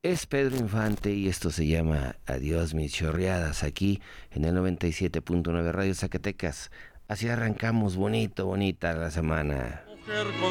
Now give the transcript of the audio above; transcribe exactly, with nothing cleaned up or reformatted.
Es Pedro Infante y esto se llama Adiós mis chorreadas aquí en el noventa y siete punto nueve Radio Zacatecas. Así arrancamos bonito, bonita la semana. Mujer